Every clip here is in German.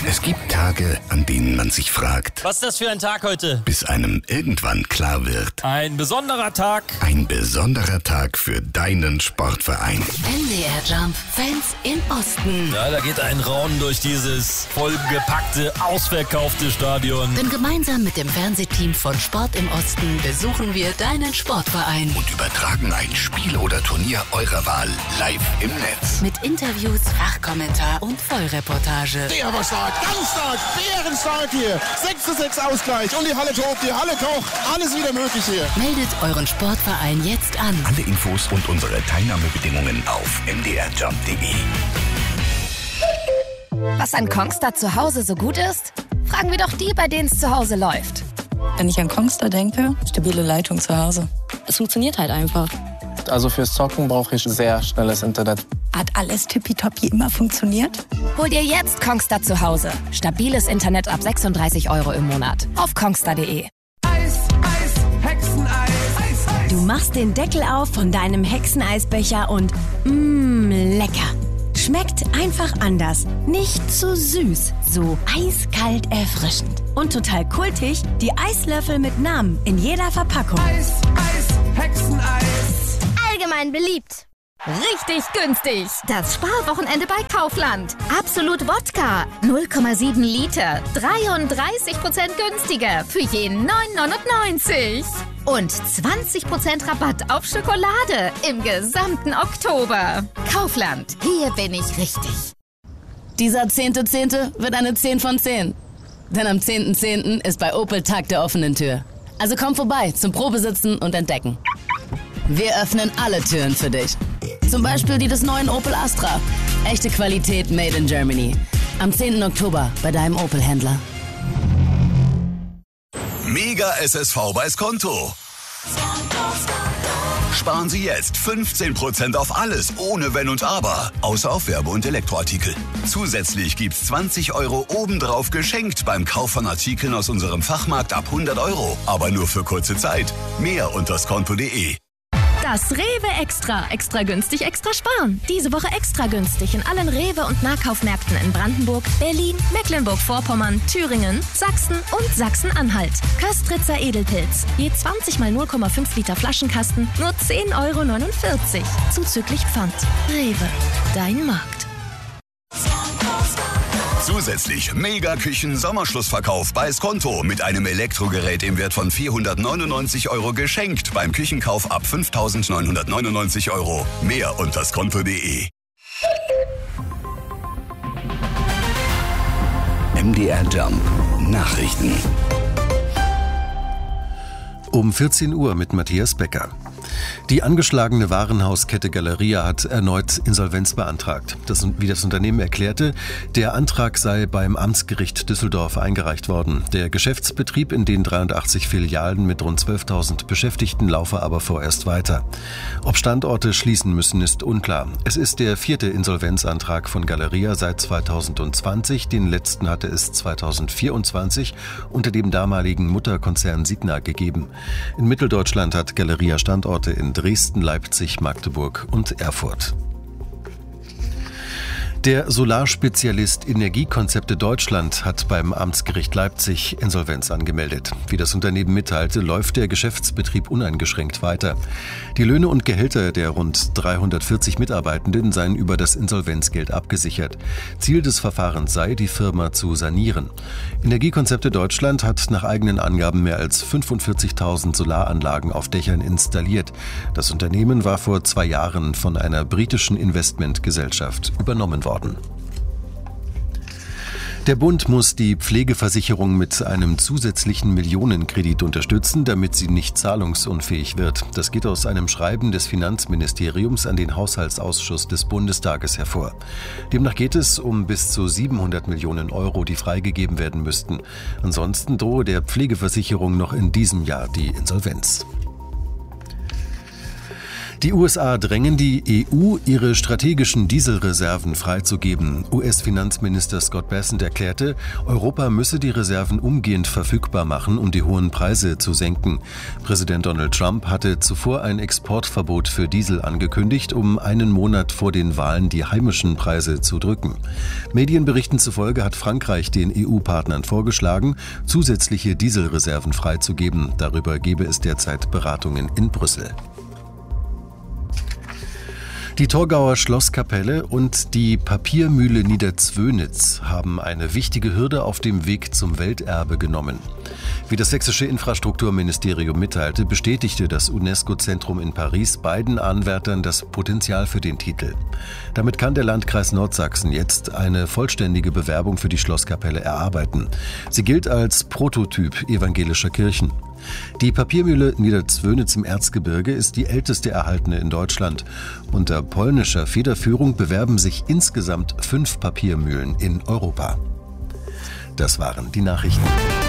Es gibt Tage, an denen man sich fragt, was ist das für ein Tag heute? Bis einem irgendwann klar wird. Ein besonderer Tag. Ein besonderer Tag für deinen Sportverein. MDR Jump Fans im Osten. Ja, da geht ein Raunen durch dieses vollgepackte, ausverkaufte Stadion. Denn gemeinsam mit dem Fernsehteam von Sport im Osten besuchen wir deinen Sportverein. Und übertragen ein Spiel oder Turnier eurer Wahl live im Netz. Mit Interviews, Fachkommentar und Vollreportage. Der war stark, ganz stark, bärenstark hier. 6:6 Ausgleich und die Halle tobt, die Halle kocht. Alles wieder möglich hier. Meldet euren Sportverein jetzt an. Alle Infos und unsere Teilnahmebedingungen auf mdrjump.de. Was an Kongstar zu Hause so gut ist? Fragen wir doch die, bei denen es zu Hause läuft. Wenn ich an Kongstar denke, stabile Leitung zu Hause. Es funktioniert halt einfach. Also fürs Zocken brauche ich sehr schnelles Internet. Hat alles tippitoppi immer funktioniert? Hol dir jetzt Kongstar zu Hause. Stabiles Internet ab 36 € im Monat. Auf kongstar.de. Eis, Hexeneis. Eis. Du machst den Deckel auf von deinem Hexeneisbecher und lecker. Schmeckt einfach anders. Nicht zu süß, so eiskalt erfrischend. Und total kultig, die Eislöffel mit Namen in jeder Verpackung. Eis, Hexeneis. Allgemein beliebt. Richtig günstig. Das Sparwochenende bei Kaufland. Absolut Wodka. 0,7 Liter. 33% günstiger. Für jeden 9,99. Und 20% Rabatt auf Schokolade im gesamten Oktober. Kaufland. Hier bin ich richtig. Dieser 10.10. wird eine 10 von 10. Denn am 10.10. ist bei Opel Tag der offenen Tür. Also komm vorbei zum Probesitzen und Entdecken. Wir öffnen alle Türen für dich. Zum Beispiel die des neuen Opel Astra. Echte Qualität made in Germany. Am 10. Oktober bei deinem Opel-Händler. Mega SSV bei Skonto. Sparen Sie jetzt 15% auf alles, ohne Wenn und Aber, außer auf Werbe- und Elektroartikel. Zusätzlich gibt's 20 € obendrauf geschenkt beim Kauf von Artikeln aus unserem Fachmarkt ab 100 €. Aber nur für kurze Zeit. Mehr unter skonto.de. Das Rewe Extra. Extra günstig, extra sparen. Diese Woche extra günstig in allen Rewe- und Nahkaufmärkten in Brandenburg, Berlin, Mecklenburg-Vorpommern, Thüringen, Sachsen und Sachsen-Anhalt. Köstritzer Edelpilz. Je 20 mal 0,5 Liter Flaschenkasten, nur 10,49 € Zuzüglich Pfand. Rewe. Dein Markt. Zusätzlich Mega-Küchen-Sommerschlussverkauf bei Skonto mit einem Elektrogerät im Wert von 499 € geschenkt beim Küchenkauf ab 5.999 €. Mehr unter skonto.de. MDR Jump Nachrichten. Um 14 Uhr mit Matthias Becker. Die angeschlagene Warenhauskette Galeria hat erneut Insolvenz beantragt. Wie das Unternehmen erklärte, der Antrag sei beim Amtsgericht Düsseldorf eingereicht worden. Der Geschäftsbetrieb in den 83 Filialen mit rund 12.000 Beschäftigten laufe aber vorerst weiter. Ob Standorte schließen müssen, ist unklar. Es ist der 4. Insolvenzantrag von Galeria seit 2020. Den letzten hatte es 2024 unter dem damaligen Mutterkonzern Signa gegeben. In Mitteldeutschland hat Galeria Standorte in Dresden, Leipzig, Magdeburg und Erfurt. Der Solarspezialist Energiekonzepte Deutschland hat beim Amtsgericht Leipzig Insolvenz angemeldet. Wie das Unternehmen mitteilte, läuft der Geschäftsbetrieb uneingeschränkt weiter. Die Löhne und Gehälter der rund 340 Mitarbeitenden seien über das Insolvenzgeld abgesichert. Ziel des Verfahrens sei, die Firma zu sanieren. Energiekonzepte Deutschland hat nach eigenen Angaben mehr als 45.000 Solaranlagen auf Dächern installiert. Das Unternehmen war vor 2 Jahren von einer britischen Investmentgesellschaft übernommen worden. Der Bund muss die Pflegeversicherung mit einem zusätzlichen Millionenkredit unterstützen, damit sie nicht zahlungsunfähig wird. Das geht aus einem Schreiben des Finanzministeriums an den Haushaltsausschuss des Bundestages hervor. Demnach geht es um bis zu 700 Millionen €, die freigegeben werden müssten. Ansonsten drohe der Pflegeversicherung noch in diesem Jahr die Insolvenz. Die USA drängen die EU, ihre strategischen Dieselreserven freizugeben. US-Finanzminister Scott Bessent erklärte, Europa müsse die Reserven umgehend verfügbar machen, um die hohen Preise zu senken. Präsident Donald Trump hatte zuvor ein Exportverbot für Diesel angekündigt, um einen Monat vor den Wahlen die heimischen Preise zu drücken. Medienberichten zufolge hat Frankreich den EU-Partnern vorgeschlagen, zusätzliche Dieselreserven freizugeben. Darüber gebe es derzeit Beratungen in Brüssel. Die Torgauer Schlosskapelle und die Papiermühle Niederzwönitz haben eine wichtige Hürde auf dem Weg zum Welterbe genommen. Wie das sächsische Infrastrukturministerium mitteilte, bestätigte das UNESCO-Zentrum in Paris beiden Anwärtern das Potenzial für den Titel. Damit kann der Landkreis Nordsachsen jetzt eine vollständige Bewerbung für die Schlosskapelle erarbeiten. Sie gilt als Prototyp evangelischer Kirchen. Die Papiermühle Niederzwönitz im Erzgebirge ist die älteste erhaltene in Deutschland. Unter polnischer Federführung bewerben sich insgesamt 5 Papiermühlen in Europa. Das waren die Nachrichten.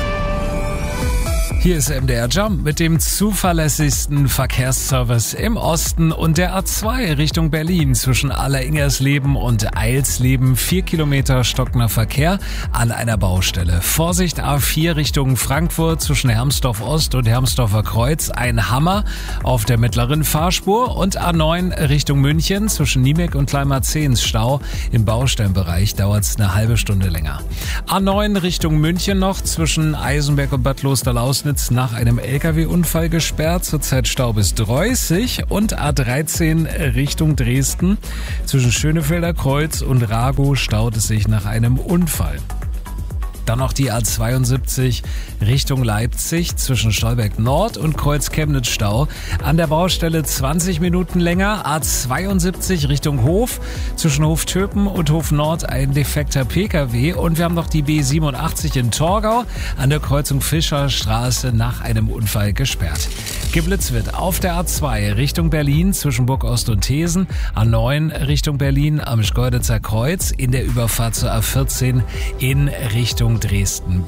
Hier ist MDR Jump mit dem zuverlässigsten Verkehrsservice im Osten und der A2 Richtung Berlin zwischen Alleringersleben und Eilsleben. 4 Kilometer stockender Verkehr an einer Baustelle. Vorsicht A4 Richtung Frankfurt zwischen Hermsdorf Ost und Hermsdorfer Kreuz. Ein Hammer auf der mittleren Fahrspur und A9 Richtung München zwischen Niemek und Kleinmarzehns Stau. Im Baustellenbereich dauert es eine halbe Stunde länger. A9 Richtung München noch zwischen Eisenberg und Bad Klosterlausnitz nach einem LKW-Unfall gesperrt, zurzeit Stau bis Dreußig und A13 Richtung Dresden. Zwischen Schönefelder Kreuz und Ragow staut es sich nach einem Unfall. Dann noch die A72 Richtung Leipzig zwischen Stolberg Nord und Kreuz Chemnitz Stau. An der Baustelle 20 Minuten länger. A72 Richtung Hof zwischen Hof-Töpen und Hof Nord ein defekter Pkw. Und wir haben noch die B87 in Torgau an der Kreuzung Fischerstraße nach einem Unfall gesperrt. Geblitzt wird auf der A2 Richtung Berlin zwischen Burg Ost und Thesen. A9 Richtung Berlin am Schkeuditzer Kreuz in der Überfahrt zur A14 in Richtung Dresden.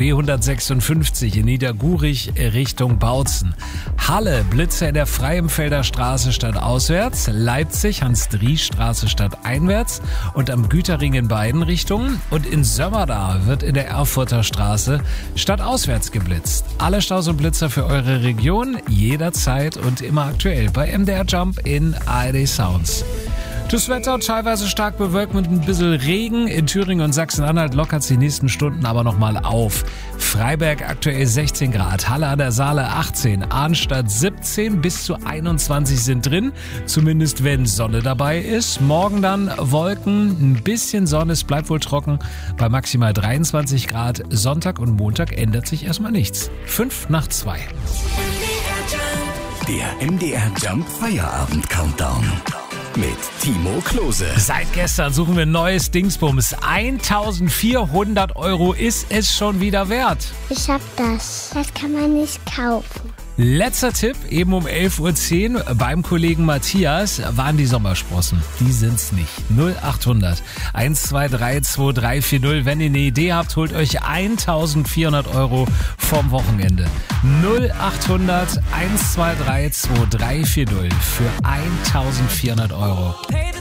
B156 in Niedergurich Richtung Bautzen. Halle, Blitze in der Freienfelder Straße stadtauswärts. Leipzig, Hans-Dries-Straße stadteinwärts und am Güterring in beiden Richtungen. Und in Sömmerda wird in der Erfurter Straße stadtauswärts geblitzt. Alle Staus und Blitzer für eure Region jederzeit und immer aktuell bei MDR Jump in ARD Sounds. Das Wetter teilweise stark bewölkt mit ein bisschen Regen. In Thüringen und Sachsen-Anhalt lockert es die nächsten Stunden aber nochmal auf. Freiberg aktuell 16 Grad, Halle an der Saale 18, Arnstadt 17, bis zu 21 sind drin. Zumindest wenn Sonne dabei ist. Morgen dann Wolken, ein bisschen Sonne, es bleibt wohl trocken bei maximal 23 Grad. Sonntag und Montag ändert sich erstmal nichts. 5:02. Der MDR Jump Feierabend Countdown. Mit Timo Klose. Seit gestern suchen wir neues Dingsbums. 1.400 € ist es schon wieder wert. Ich hab das. Das kann man nicht kaufen. Letzter Tipp, eben um 11:10 Uhr beim Kollegen Matthias waren die Sommersprossen. Die sind's nicht. 0800 123 2340. Wenn ihr eine Idee habt, holt euch 1.400 € vom Wochenende. 0800 123 2340 für 1.400 €.